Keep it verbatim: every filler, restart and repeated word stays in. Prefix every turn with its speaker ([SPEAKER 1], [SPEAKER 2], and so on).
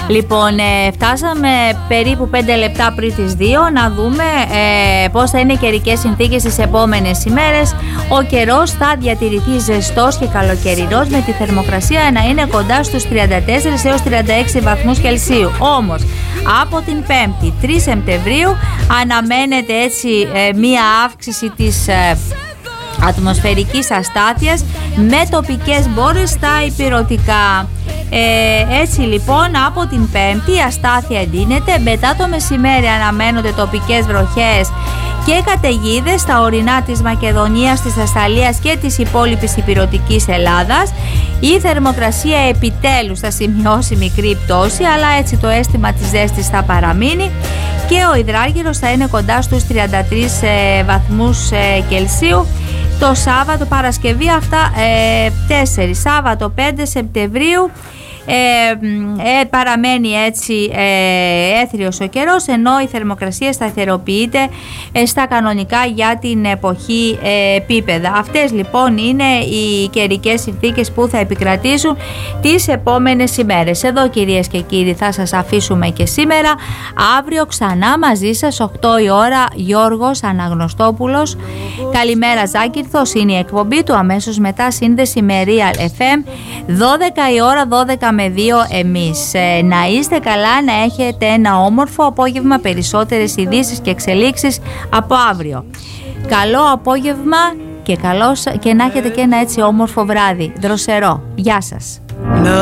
[SPEAKER 1] Λοιπόν, ε, φτάσαμε περίπου πέντε λεπτά πριν τις δύο να δούμε ε, πώς θα είναι οι καιρικές συνθήκες τις επόμενες ημέρες. Ο καιρός θα διατηρηθεί ζεστός και καλοκαιρινός, με τη θερμοκρασία να είναι κοντά στους τριάντα τέσσερα έως τριάντα έξι βαθμούς Κελσίου. Όμως από την πέμπτη, τρεις Σεπτεμβρίου, αναμένεται έτσι ε, μία αύξηση της ε, ατμοσφαιρικής αστάθειας με τοπικές μπόρες στα ηπειρωτικά. Ε, έτσι λοιπόν από την πέμπτη η αστάθεια εντείνεται. Μετά το μεσημέρι αναμένονται τοπικές βροχές και καταιγίδες στα ορεινά της Μακεδονίας, της Θεσσαλίας και της υπόλοιπης ηπειρωτικής Ελλάδας. Η θερμοκρασία επιτέλους θα σημειώσει μικρή πτώση, αλλά έτσι το αίσθημα της ζέστης θα παραμείνει και ο υδράργυρος θα είναι κοντά στους τριάντα τρεις ε, βαθμούς ε, Κελσίου. Το Σάββατο, Παρασκευή, αυτά ε, τέσσερα, Σάββατο πέντε Σεπτεμβρίου, ε, ε, παραμένει έτσι ε, έθριος ο καιρός, ενώ η θερμοκρασία σταθεροποιείται ε, στα κανονικά για την εποχή ε, επίπεδα. Αυτές λοιπόν είναι οι καιρικές συνθήκες που θα επικρατήσουν τις επόμενες ημέρες. Εδώ, κυρίες και κύριοι, θα σας αφήσουμε και σήμερα. Αύριο ξανά μαζί σας οκτώ η ώρα, Γιώργος Αναγνωστόπουλος. Καλημέρα Ζάκυρθος, είναι η εκπομπή του. Αμέσως μετά σύνδεση με Real εφ εμ, δώδεκα η ώρα, δώδεκα με δύο εμείς. Ε, να είστε καλά, να έχετε ένα όμορφο απόγευμα, περισσότερες ειδήσεις και εξελίξεις από αύριο. Καλό απόγευμα και, καλώς, και να έχετε και ένα έτσι όμορφο βράδυ, δροσερό. Γεια σας.